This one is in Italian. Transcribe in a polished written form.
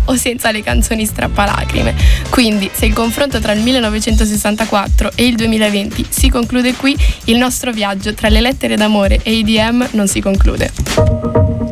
o senza le canzoni strappalacrime. Quindi, se il confronto tra il 1964 e il 2020 si conclude qui, il nostro viaggio tra le lettere d'amore e EDM non si conclude.